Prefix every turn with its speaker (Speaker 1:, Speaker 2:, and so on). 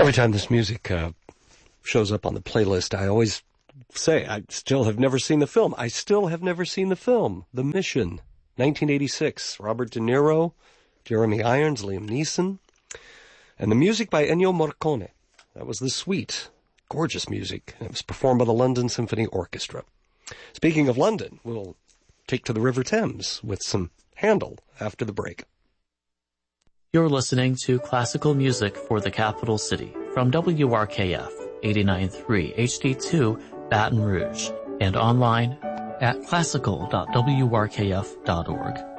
Speaker 1: Every time this music shows up on the playlist, I always say I still have never seen the film. I still have never seen the film. The Mission, 1986. Robert De Niro, Jeremy Irons, Liam Neeson. And the music by Ennio Morricone. That was the suite. Gorgeous music. It was performed by the London Symphony Orchestra. Speaking of London, we'll take to the River Thames with some Handel after the break.
Speaker 2: You're listening to classical music for the capital city from WRKF 89.3 HD2 Baton Rouge and online at classical.wrkf.org.